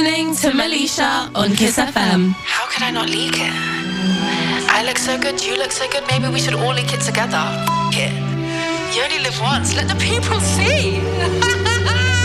Listening to Melisha on Kiss FM. How could I not leak it? I look so good, you look so good, maybe we should all leak it together. It. You only live once, let the people see.